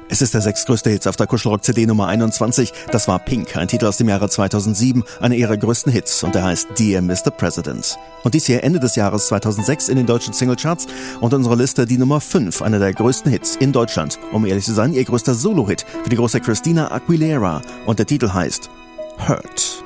Es ist der sechstgrößte Hit auf der Kuschelrock-CD Nummer 21. Das war Pink, ein Titel aus dem Jahre 2007, einer ihrer größten Hits, und der heißt Dear Mr. President. Und dies hier Ende des Jahres 2006 in den deutschen Singlecharts und unserer Liste die Nummer 5, einer der größten Hits in Deutschland. Um ehrlich zu sein, ihr größter Solo-Hit für die große Christina Aguilera, und der Titel heißt Hurt.